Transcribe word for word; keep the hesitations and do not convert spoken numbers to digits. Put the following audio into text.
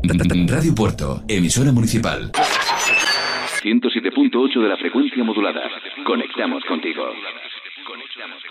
Radio Puerto, emisora municipal. ciento siete punto ocho de la frecuencia modulada. Conectamos contigo. Conectamos.